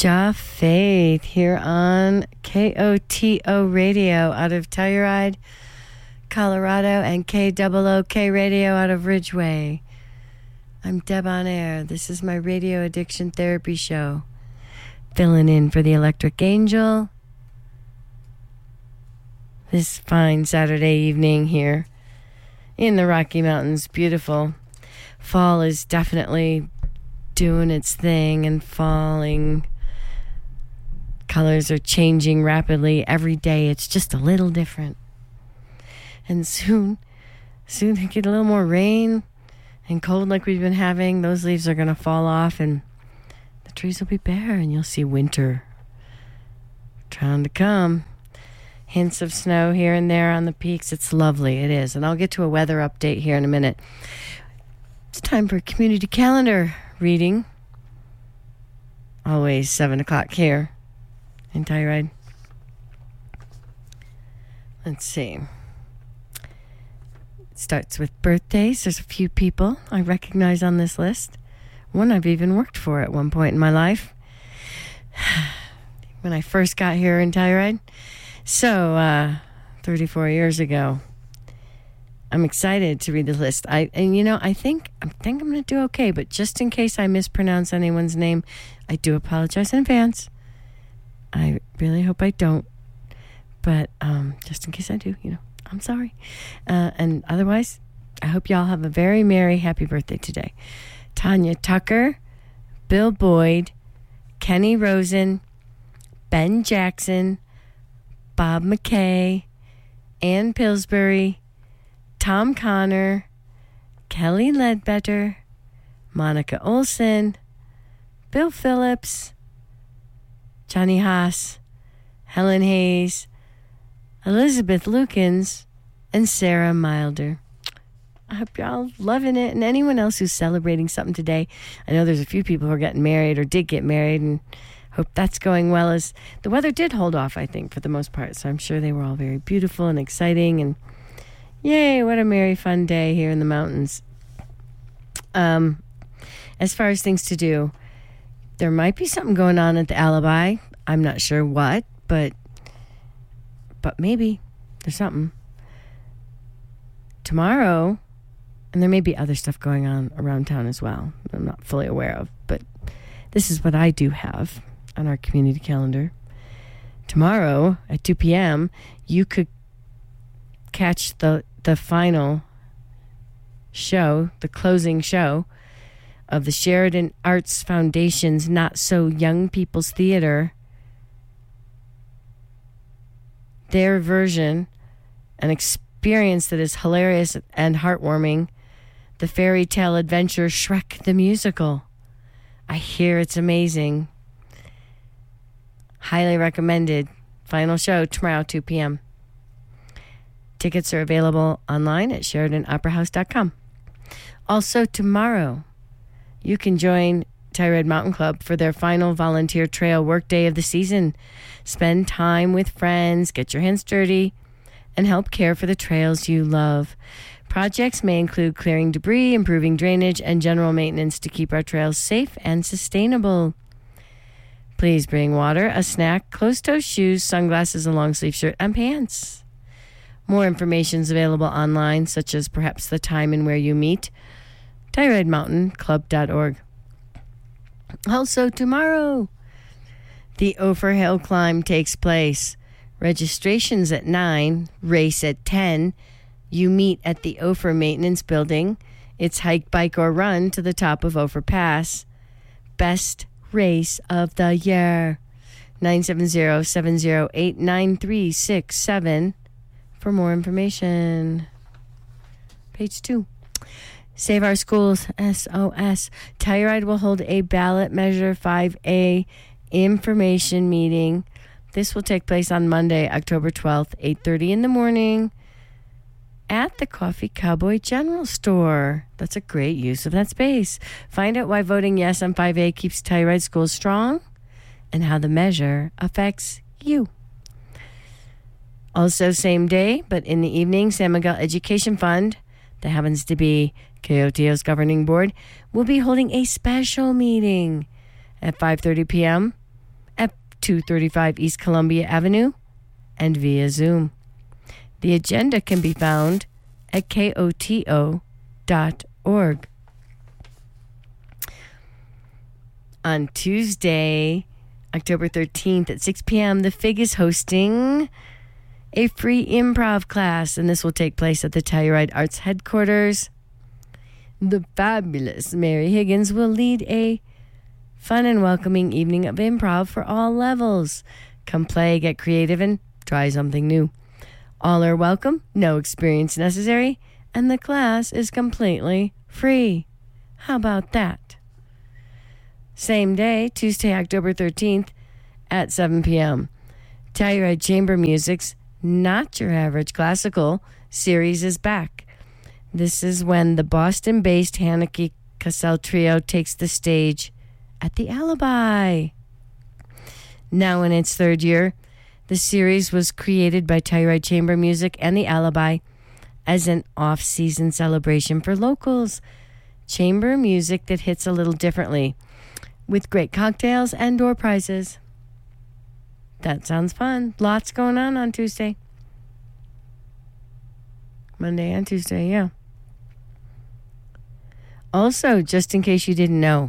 Ja Faith here on KOTO Radio out of Telluride, Colorado, and KOOK Radio out of Ridgeway. I'm Deb on Air. This is my radio addiction therapy show. Filling in for the Electric Angel this fine Saturday evening here in the Rocky Mountains. Beautiful. Fall is definitely doing its thing and falling. Colors are changing rapidly every day. It's just a little different. And soon we get a little more rain and cold like we've been having. Those leaves are going to fall off and the trees will be bare and you'll see winter trying to come. Hints of snow here and there on the peaks. It's lovely. It is. And I'll get to a weather update here in a minute. It's time for a community calendar reading. Always 7 o'clock here in Telluride. Let's see. It starts with birthdays. There's a few people I recognize on this list. One I've even worked for at one point in my life when I first got here in Telluride. So, 34 years ago. I'm excited to read the list. I think I'm going to do okay, but just in case I mispronounce anyone's name, I do apologize in advance. I really hope I don't. But just in case I do, I'm sorry. And otherwise, I hope y'all have a very merry, happy birthday today. Tanya Tucker, Bill Boyd, Kenny Rosen, Ben Jackson, Bob McKay, Ann Pillsbury, Tom Connor, Kelly Ledbetter, Monica Olson, Bill Phillips, Johnny Haas, Helen Hayes, Elizabeth Lukens, and Sarah Milder. I hope y'all loving it. And anyone else who's celebrating something today. I know there's a few people who are getting married or did get married, and hope that's going well. As the weather did hold off, I think, for the most part. So I'm sure they were all very beautiful and exciting. And yay, what a merry, fun day here in the mountains. As far as things to do, there might be something going on at the Alibi. I'm not sure what, but maybe there's something. Tomorrow, and there may be other stuff going on around town as well, I'm not fully aware of, but this is what I do have on our community calendar. Tomorrow at 2 p.m., you could catch the final show, the closing show of the Sheridan Arts Foundation's Not So Young People's Theater. Their version, an experience that is hilarious and heartwarming, the fairy tale adventure Shrek the Musical. I hear it's amazing. Highly recommended. Final show tomorrow, 2 p.m. Tickets are available online at SheridanOperaHouse.com. Also tomorrow, you can join Telluride Mountain Club for their final volunteer trail work day of the season. Spend time with friends, get your hands dirty, and help care for the trails you love. Projects may include clearing debris, improving drainage, and general maintenance to keep our trails safe and sustainable. Please bring water, a snack, closed-toe shoes, sunglasses, a long-sleeve shirt, and pants. More information is available online, such as perhaps the time and where you meet. TellurideMountainClub.org. Also tomorrow, the Ophir Hill Climb takes place. Registration's at 9, race at 10. You meet at the Ophir Maintenance Building. It's hike, bike, or run to the top of Ophir Pass. Best race of the year. 970-708-9367 for more information. Page 2. Save Our Schools, SOS. Telluride will hold a ballot measure 5A information meeting. This will take place on Monday, October 12th, 8:30 in the morning at the Coffee Cowboy General Store. That's a great use of that space. Find out why voting yes on 5A keeps Telluride schools strong and how the measure affects you. Also, same day, but in the evening, San Miguel Education Fund, that happens to be KOTO's governing board, will be holding a special meeting at 5:30 p.m. 235 East Columbia Avenue, and via Zoom. The agenda can be found at koto.org. On Tuesday, October 13th at 6 p.m., the FIG is hosting a free improv class, and this will take place at the Telluride Arts Headquarters. The fabulous Mary Higgins will lead a fun and welcoming evening of improv for all levels. Come play, get creative, and try something new. All are welcome, no experience necessary, and the class is completely free. How about that? Same day, Tuesday, October 13th at 7 p.m. Telluride Chamber Music's Not Your Average Classical series is back. This is when the Boston-based Haneke Cassell Trio takes the stage at the Alibi. Now in its third year, the series was created by Telluride Chamber Music and the Alibi as an off-season celebration for locals. Chamber music that hits a little differently, with great cocktails and door prizes. That sounds fun. Lots going on Tuesday. Monday and Tuesday, yeah. Also, just in case you didn't know,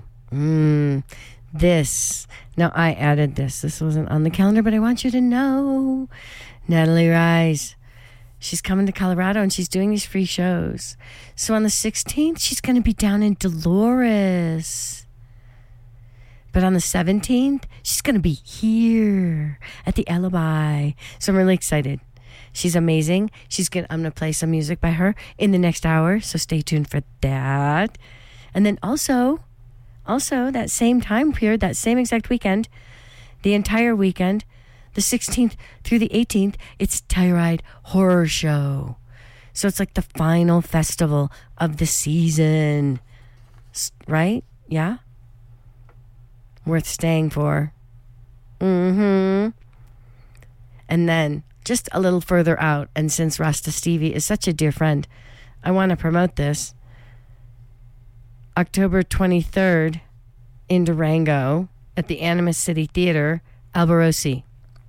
now I added this. This wasn't on the calendar, but I want you to know. Natalie Rise, she's coming to Colorado and she's doing these free shows. So on the 16th, she's going to be down in Dolores. But on the 17th, she's going to be here at the Alibi. So I'm really excited. She's amazing. I'm going to play some music by her in the next hour, so stay tuned for that. And then also that same time period, that same exact weekend, the entire weekend, the 16th through the 18th, it's Telluride Horror Show. So it's like the final festival of the season, right? Yeah? Worth staying for. And then just a little further out, and since Rasta Stevie is such a dear friend, I want to promote this. October 23rd in Durango at the Animas City Theater, Alborosi.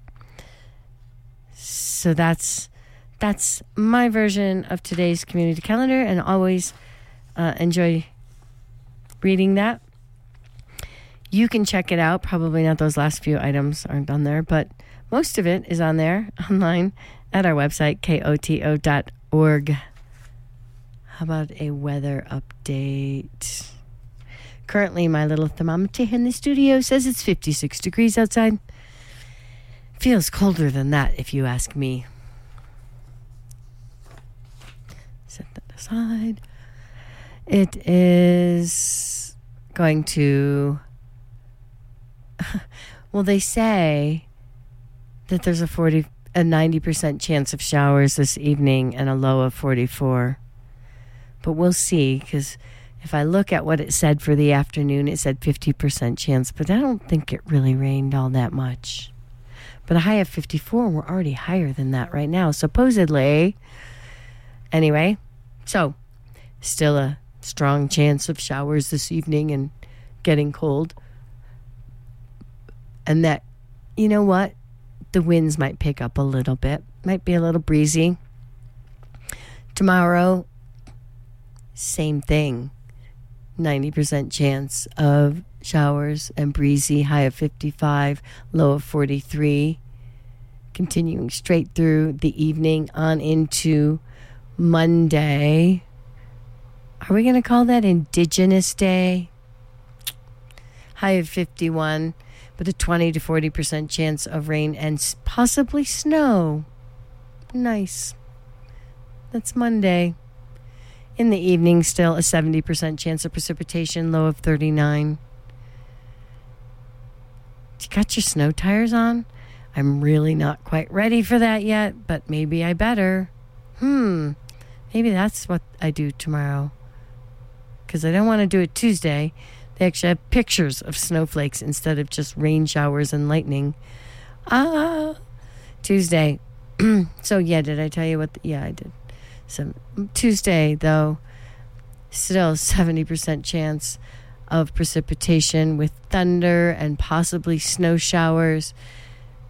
So that's my version of today's community calendar, and always enjoy reading that. You can check it out. Probably not those last few items aren't on there, but most of it is on there online at our website, koto.org. How about a weather update? Currently, my little thermometer in the studio says it's 56 degrees outside. Feels colder than that, if you ask me. Set that aside. It is going to... Well, they say that there's a 90% chance of showers this evening and a low of 44. But we'll see, because if I look at what it said for the afternoon, it said 50% chance, but I don't think it really rained all that much. But a high of 54, we're already higher than that right now, supposedly. Anyway, so still a strong chance of showers this evening and getting cold. And that, you know what? The winds might pick up a little bit. Might be a little breezy. Tomorrow, same thing. 90% chance of showers and breezy, high of 55, low of 43. Continuing straight through the evening on into Monday. Are we going to call that Indigenous Day? High of 51, but a 20 to 40% chance of rain and possibly snow. Nice. That's Monday. In the evening, still a 70% chance of precipitation, low of 39. You got your snow tires on? I'm really not quite ready for that yet, but maybe I better. Maybe that's what I do tomorrow. Because I don't want to do it Tuesday. They actually have pictures of snowflakes instead of just rain showers and lightning. Tuesday. So, yeah, did I tell you what? Yeah, I did. So, Tuesday, though, still 70% chance of precipitation with thunder and possibly snow showers.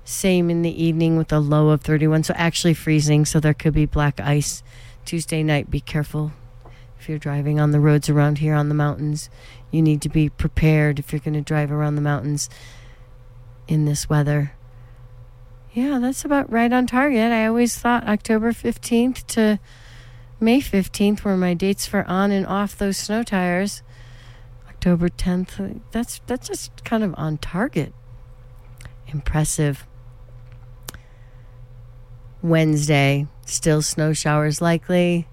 Same in the evening with a low of 31. So actually freezing. So there could be black ice Tuesday night. Be careful if you're driving on the roads around here on the mountains. You need to be prepared if you're going to drive around the mountains in this weather. Yeah, that's about right on target. I always thought October 15th to May 15th were my dates for on and off those snow tires. October 10th, that's just kind of on target. Impressive. Wednesday, still snow showers likely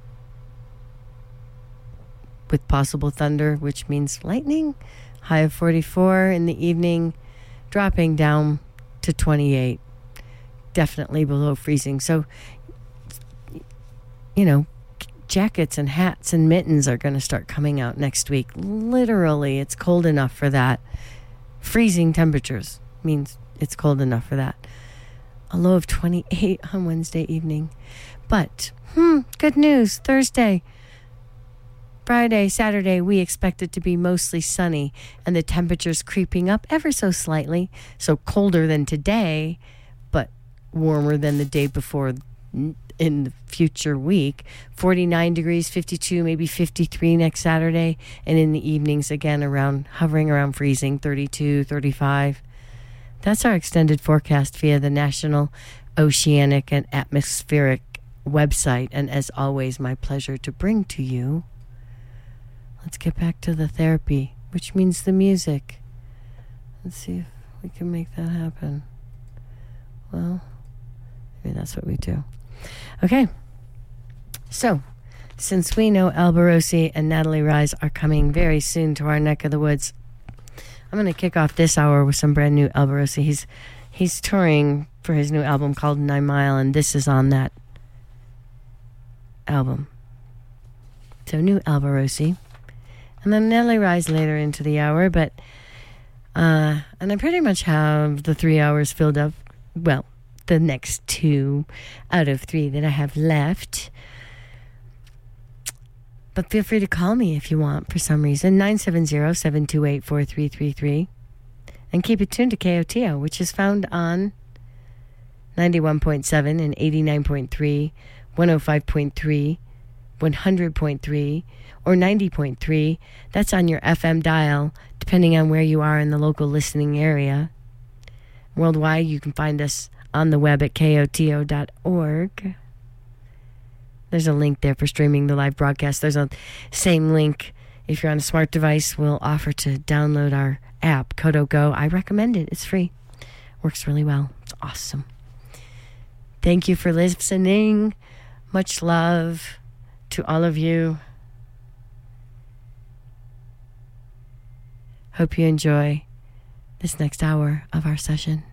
with possible thunder, which means lightning. High of 44 in the evening, dropping down to 28. Definitely below freezing. So, jackets and hats and mittens are going to start coming out next week. Literally, it's cold enough for that. Freezing temperatures means it's cold enough for that. A low of 28 on Wednesday evening. But, good news. Thursday, Friday, Saturday, we expect it to be mostly sunny and the temperatures creeping up ever so slightly. So colder than today, but warmer than the day before in the future week. 49 degrees, 52, maybe 53 next Saturday. And in the evenings, again, hovering around freezing, 32, 35. That's our extended forecast via the National Oceanic and Atmospheric website. And as always, my pleasure to bring to you. Let's get back to the therapy, which means the music. Let's see if we can make that happen. Well, maybe that's what we do. Okay. So, since we know Alborosi and Natalie Rise are coming very soon to our neck of the woods, I'm going to kick off this hour with some brand new Alborosi. He's touring for his new album called 9 Mile, and this is on that album. So, new Alborosi. And then Natalie Rise later into the hour, but and I pretty much have the 3 hours filled up. Well, the next 2 out of 3 that I have left. But feel free to call me if you want for some reason. 970-728-4333. And keep it tuned to KOTO, which is found on 91.7 and 89.3, 105.3, 100.3, or 90.3. That's on your FM dial, depending on where you are in the local listening area. Worldwide, you can find us on the web at koto.org. There's a link there for streaming the live broadcast. There's a same link if you're on a smart device. We'll offer to download our app, Koto Go. I recommend it. It's free. Works really well. It's awesome. Thank you for listening. Much love to all of you. Hope you enjoy this next hour of our session.